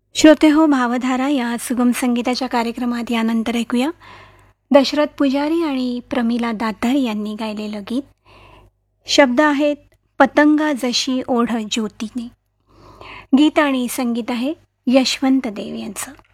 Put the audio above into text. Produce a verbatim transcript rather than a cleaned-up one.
श्रोते हो, भावधारा या सुगम संगीताच्या कार्यक्रमात यानंतर ऐकूया दशरथ पुजारी आणि प्रमिला दातार यांनी गायलेलं गीत. शब्द आहेत पतंगा जशी ओढ ज्योतीने. गीत आणि संगीत आहे यशवंत देव यांचं.